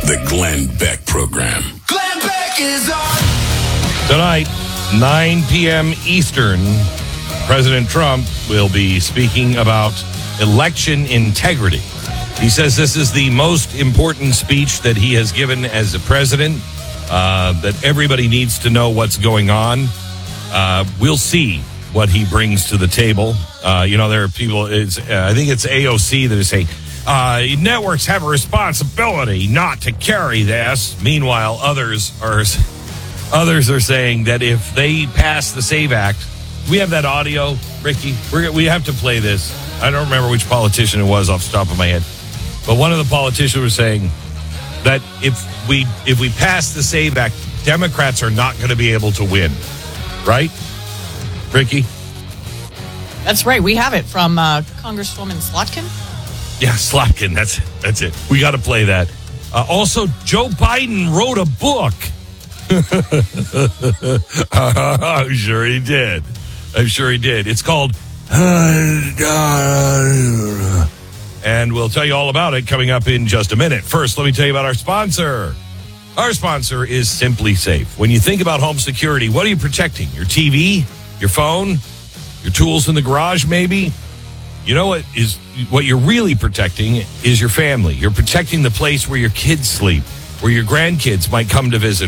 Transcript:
The Glenn Beck Program. Glenn Beck is on. Tonight, 9 p.m. Eastern, President Trump will be speaking about election integrity. He says this is the most important speech that he has given as a president, that everybody needs to know what's going on. We'll see what he brings to the table. There are people, I think it's AOC that is saying, networks have a responsibility not to carry this. Meanwhile, others are saying that if they pass the SAVE Act, we have that audio, Ricky. We have to play this. I don't remember which politician it was off the top of my head, but one of the politicians was saying that if we pass the SAVE Act, Democrats are not going to be able to win. Right, Ricky? That's right. We have it from Congresswoman Slotkin. Yeah, Slotkin. That's it. We got to play that. Also, Joe Biden wrote a book. I'm sure he did. It's called and we'll tell you all about it coming up in just a minute. First, let me tell you about our sponsor. Our sponsor is Simply Safe. When you think about home security, what are you protecting? Your TV? Your phone? Your tools in the garage, maybe? You know what you're really protecting is your family. You're protecting the place where your kids sleep, where your grandkids might come to visit.